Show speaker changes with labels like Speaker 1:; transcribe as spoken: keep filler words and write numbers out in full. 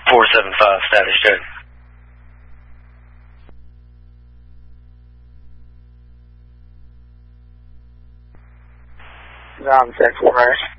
Speaker 1: four seven five, status check.
Speaker 2: Zom check four.